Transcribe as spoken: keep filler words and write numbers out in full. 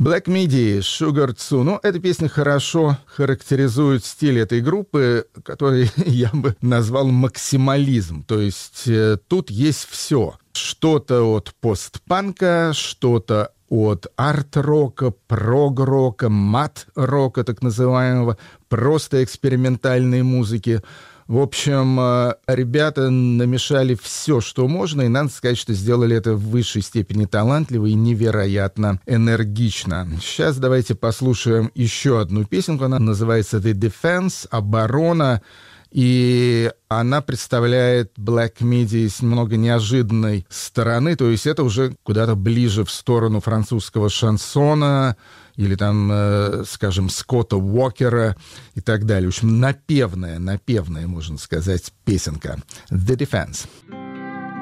Black Midi, Sugar Tzu. Ну, эта песня хорошо характеризует стиль этой группы, который я бы назвал максимализм. То есть э, тут есть все. Что-то от постпанка, что-то от арт-рока, прог-рока, мат-рока, так называемого, просто экспериментальной музыки. В общем, ребята намешали все, что можно, и надо сказать, что сделали это в высшей степени талантливо и невероятно энергично. Сейчас давайте послушаем еще одну песенку. Она называется «The Defense», «Оборона». И она представляет Black Midi с немного неожиданной стороны, то есть это уже куда-то ближе в сторону французского шансона или там, э, скажем, Скотта Уокера и так далее. В общем, напевная, напевная, можно сказать, песенка. The Defense.